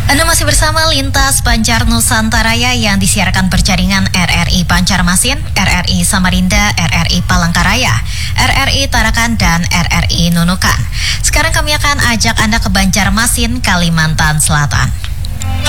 Anda masih bersama Lintas Banjar Nusantaraya yang disiarkan berjaringan RRI Banjarmasin, RRI Samarinda, RRI Palangkaraya, RRI Tarakan, dan RRI Nunukan. Sekarang kami akan ajak Anda ke Banjarmasin, Kalimantan Selatan.